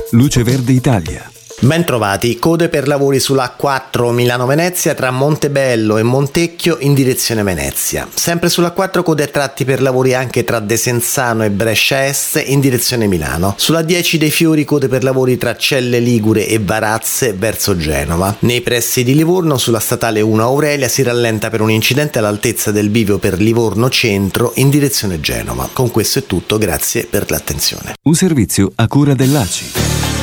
Luce Verde Italia. Bentrovati, code per lavori sulla A4 Milano-Venezia tra Montebello e Montecchio in direzione Venezia. Sempre sulla A4 code a tratti per lavori anche tra Desenzano e Brescia Est in direzione Milano. Sulla 10 dei Fiori code per lavori tra Celle Ligure e Varazze verso Genova. Nei pressi di Livorno sulla statale 1 Aurelia si rallenta per un incidente all'altezza del bivio per Livorno Centro in direzione Genova. Con questo è tutto, grazie per l'attenzione. Un servizio a cura dell'ACI.